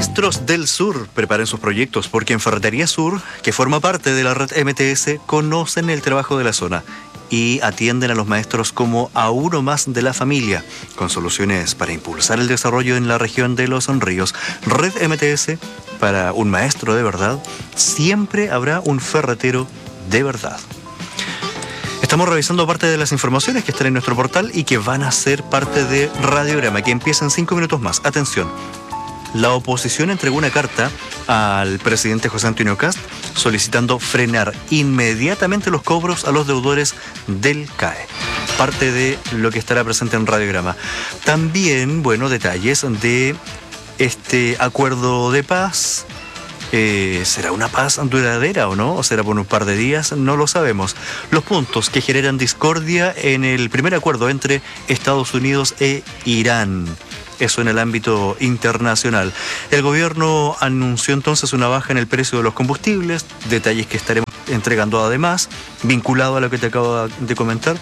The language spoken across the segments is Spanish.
Maestros del Sur, preparen sus proyectos porque en Ferretería Sur, que forma parte de la red MTS, conocen el trabajo de la zona y atienden a los maestros como a uno más de la familia, con soluciones para impulsar el desarrollo en la región de Los Ríos. Red MTS, para un maestro de verdad, siempre habrá un ferretero de verdad. Estamos revisando parte de las informaciones que están en nuestro portal y que van a ser parte de Radiograma, que empieza en 5 minutos más. Atención. La oposición entregó una carta al presidente José Antonio Kast solicitando frenar inmediatamente los cobros a los deudores del CAE. Parte de lo que estará presente en Radiograma. También, detalles de este acuerdo de paz. ¿Será una paz duradera o no? ¿O será por un par de días? No lo sabemos. Los puntos que generan discordia en el primer acuerdo entre Estados Unidos e Irán. Eso en el ámbito internacional. El gobierno anunció entonces una baja en el precio de los combustibles, detalles que estaremos entregando además, vinculado a lo que te acabo de comentar.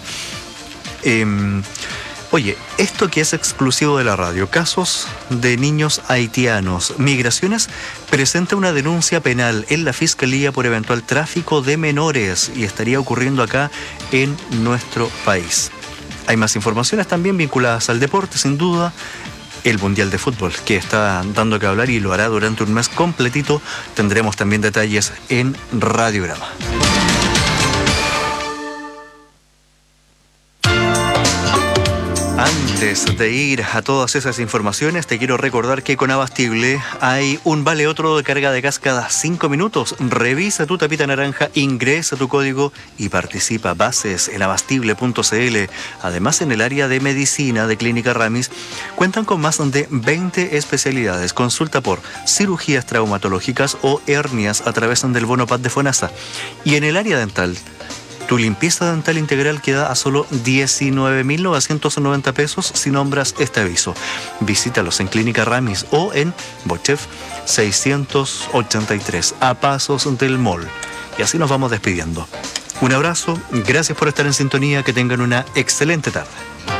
Oye, esto que es exclusivo de la radio, casos de niños haitianos, Migraciones presenta una denuncia penal en la Fiscalía por eventual tráfico de menores y estaría ocurriendo acá en nuestro país. Hay más informaciones también vinculadas al deporte, sin duda. El Mundial de Fútbol, que está dando que hablar y lo hará durante un mes completito. Tendremos también detalles en Radiograma. Antes de ir a todas esas informaciones, te quiero recordar que con Abastible hay un vale otro de carga de gas cada 5 minutos. Revisa tu tapita naranja, ingresa tu código y participa. Bases en abastible.cl. Además, en el área de medicina de Clínica Ramis cuentan con más de 20 especialidades. Consulta por cirugías traumatológicas o hernias a través del bono PAD de FONASA. Y en el área dental, tu limpieza dental integral queda a solo 19.990 pesos si nombras este aviso. Visítalos en Clínica Ramis o en Bochef 683, a pasos del mall. Y así nos vamos despidiendo. Un abrazo, gracias por estar en sintonía, que tengan una excelente tarde.